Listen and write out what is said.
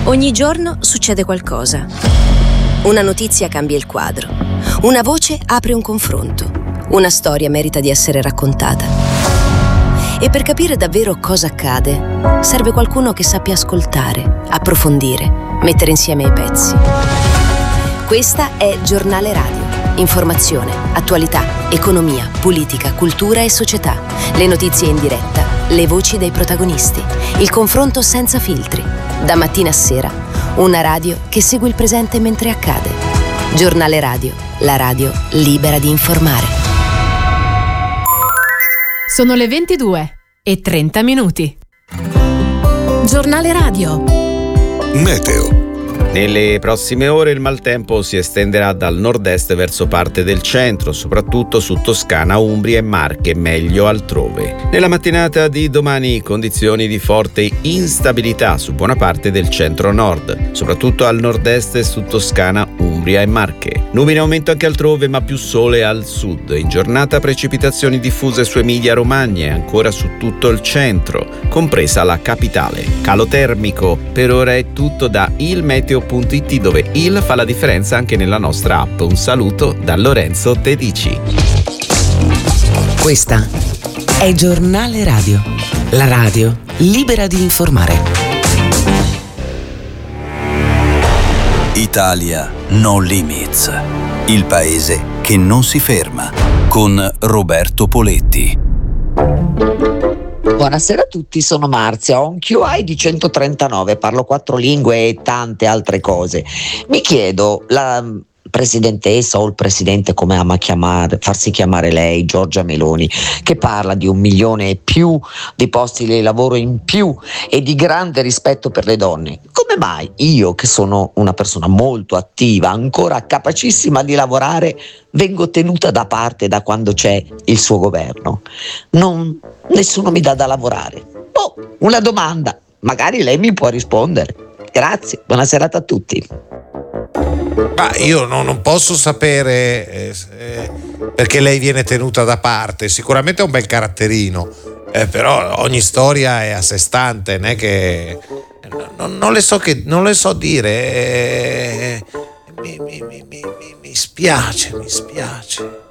Ogni giorno succede qualcosa. Una notizia cambia il quadro. Una voce apre un confronto. Una storia merita di essere raccontata. E per capire davvero cosa accade, serve qualcuno che sappia ascoltare, approfondire, mettere insieme i pezzi. Questa è Giornale Radio. Informazione, attualità, economia, politica, cultura e società. Le notizie in diretta, le voci dei protagonisti, il confronto senza filtri. Da mattina a sera, una radio che segue il presente mentre accade. Giornale Radio, la radio libera di informare. Sono le 22:30. Giornale Radio. Meteo. Nelle prossime ore il maltempo si estenderà dal nord-est verso parte del centro, soprattutto su Toscana, Umbria e Marche, meglio altrove. Nella mattinata di domani condizioni di forte instabilità su buona parte del centro-nord, soprattutto al nord-est e su Toscana, Umbria e Marche. Nubi in aumento anche altrove, ma più sole al sud. In giornata precipitazioni diffuse su Emilia-Romagna e ancora su tutto il centro, compresa la capitale. Calo termico. Per ora è tutto da ilmeteo.it, dove il fa la differenza anche nella nostra app. Un saluto da Lorenzo Tedici. Questa è Giornale Radio, la radio libera di informare. Italia No Limits, il paese che non si ferma, con Roberto Poletti. Buonasera a tutti, sono Marzia, ho un QI di 139, parlo 4 lingue e tante altre cose. Mi chiedo, la presidentessa o il presidente, come ama farsi chiamare lei, Giorgia Meloni, che parla di 1 milione e più di posti di lavoro in più e di grande rispetto per le donne, come mai io, che sono una persona molto attiva, ancora capacissima di lavorare, vengo tenuta da parte da quando c'è il suo governo? Nessuno mi dà da lavorare. Una domanda, magari lei mi può rispondere. Grazie, buona serata a tutti. Ma io non posso sapere perché lei viene tenuta da parte. Sicuramente è un bel caratterino, però ogni storia è a sé stante, non è che non le so dire. Mi spiace.